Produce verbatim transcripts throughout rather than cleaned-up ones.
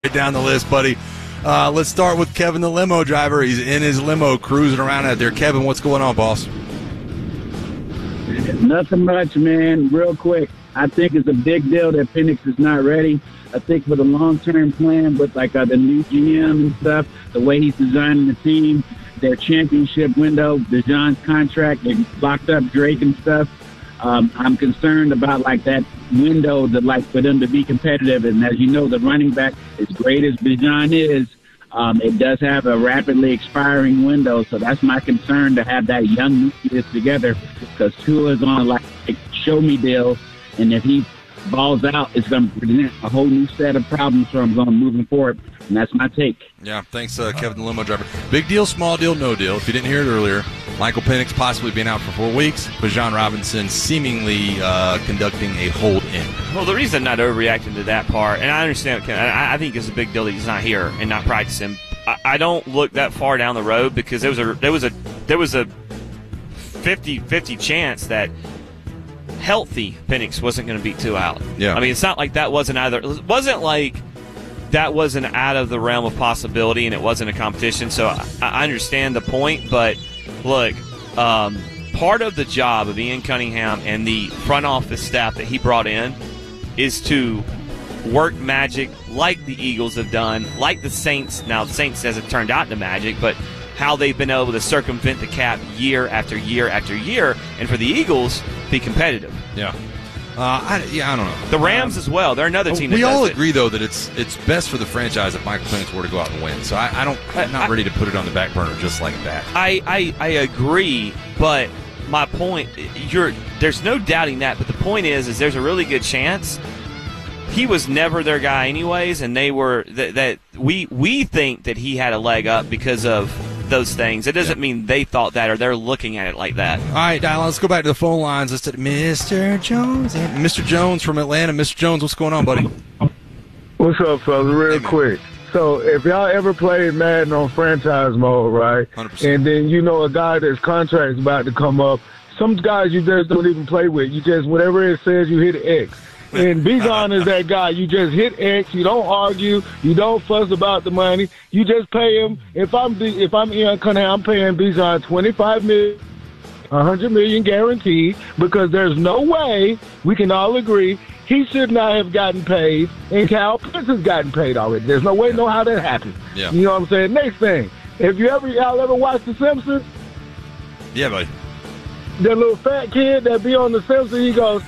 down the list, buddy. Uh, let's start with Kevin, the limo driver. He's in his limo cruising around out there. Kevin, what's going on, boss? Nothing much, man. Real quick, I think it's a big deal that Penix is not ready. I think for the long-term plan with like uh, the new G M and stuff, the way he's designing the team, their championship window, DeJohn's contract, they locked up Drake and stuff. Um, I'm concerned about like that window that like for them to be competitive. And as you know, the running back, as great as Bijan is, um, it does have a rapidly expiring window. So that's my concern, to have that young nucleus together, because Tua is on like a show me deal. And if he balls out, it's going to present a whole new set of problems for him going moving forward. And that's my take. Yeah, thanks, uh, Kevin, the limo driver. Big deal, small deal, no deal. If you didn't hear it earlier, Michael Penix possibly being out for four weeks. Bijan Robinson seemingly uh, conducting a hold-in. Well, the reason I'm not overreacting to that part, and I understand, I, I think it's a big deal that he's not here and not practicing. I, I don't look that far down the road, because there was a there was a there was a fifty-fifty chance that healthy Penix wasn't going to beat two out. Yeah. I mean, it's not like that wasn't either. It wasn't like that wasn't out of the realm of possibility, and it wasn't a competition. So I, I understand the point, but look, um, part of the job of Ian Cunningham and the front office staff that he brought in is to work magic like the Eagles have done, like the Saints. Now, the Saints hasn't turned out to magic, but how they've been able to circumvent the cap year after year after year, and for the Eagles, be competitive. Yeah. Uh, I, yeah, I don't know. The Rams um, as well. They're another team that We does all it. agree, though, that it's it's best for the franchise if Michael Penix were to go out and win. So I, I don't, I'm not I, ready to put it on the back burner just like that. I, I, I agree, but my point, you're there's no doubting that. But the point is, is there's a really good chance he was never their guy anyways, and they were that, that we we think that he had a leg up because of those things. It doesn't yeah. mean they thought that or they're looking at it like that. All right, Dial, let's go back to the phone lines. Let's do Mister Jones. Mister Jones from Atlanta. Mister Jones, what's going on, buddy? What's up, fellas? Real hey, quick. So if y'all ever played Madden on franchise mode, right? one hundred percent. And then you know a guy that's contract's about to come up, some guys you just don't even play with. You just, whatever it says, you hit X. And Bijan is that guy. You just hit X. You don't argue. You don't fuss about the money. You just pay him. If I'm B, if I'm Ian Cunningham, I'm paying Bijan twenty-five million, one hundred million guaranteed, because there's no way, we can all agree, he should not have gotten paid, and Kyle Pitts has gotten paid already. There's no way, no how that happened. Yeah. You know what I'm saying? Next thing, if you ever y'all ever watched The Simpsons? Yeah, buddy. That little fat kid that be on The Simpsons, he goes,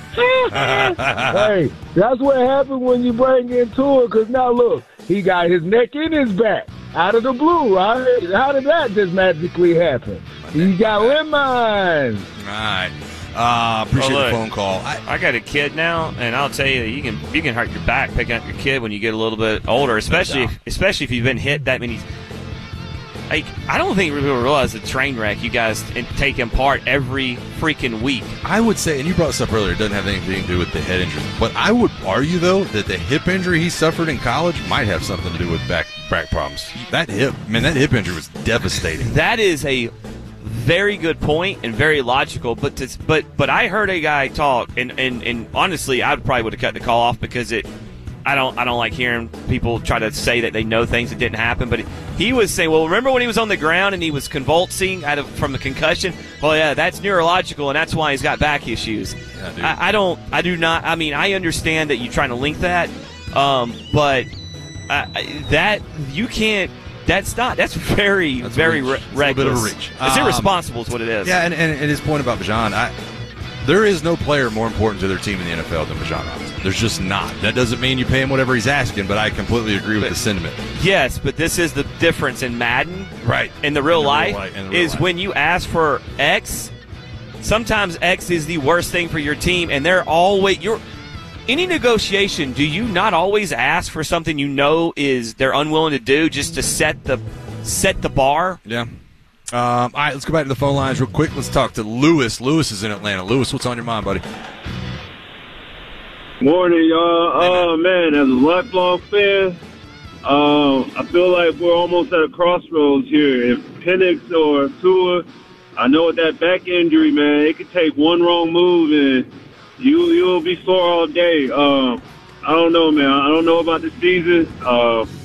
hey, that's what happens when you bring in Tua, because now look, he got his neck in his back out of the blue, right? How did that just magically happen? He got lemons. All right. Uh, appreciate oh, look, the phone call. I, I got a kid now, and I'll tell you, you can you can hurt your back picking up your kid when you get a little bit older, especially if, especially if you've been hit that many. Like, I don't think people realize the train wreck you guys take in part every freaking week. I would say, and you brought this up earlier, it doesn't have anything to do with the head injury. But I would argue, though, that the hip injury he suffered in college might have something to do with back back problems. That hip, man, that hip injury was devastating. That is a very good point and very logical. But to, but but I heard a guy talk, and, and, and honestly, I probably would have cut the call off, because it. I don't I don't like hearing people try to say that they know things that didn't happen, but he was saying, well, remember when he was on the ground and he was convulsing out of from the concussion? Well, yeah, that's neurological, and that's why he's got back issues. Yeah, I, I don't, I do not, I mean, I understand that you're trying to link that, um, but I, that, you can't, that's not, that's very, that's very re- reckless. A little bit of a reach. It's Um, irresponsible is what it is. Yeah, and, and, and his point about Bijan, I, there is no player more important to their team in the N F L than Bijan Robinson. There's just not. That doesn't mean you pay him whatever he's asking, but I completely agree with but, the sentiment. Yes, but this is the difference in Madden, right? In the real in the life, real life in the real is life. when you ask for X, sometimes X is the worst thing for your team, and they're always you're. Any negotiation, do you not always ask for something you know is they're unwilling to do just to set the set the bar? Yeah. Um, all right, let's go back to the phone lines real quick. Let's talk to Lewis. Lewis is in Atlanta. Lewis, what's on your mind, buddy? Morning, y'all. Oh, uh, man, as a lifelong fan, um, I feel like we're almost at a crossroads here. If Penix or Tua, I know with that back injury, man, it could take one wrong move and you, you'll be sore all day. Um, I don't know, man. I don't know about the season. Uh,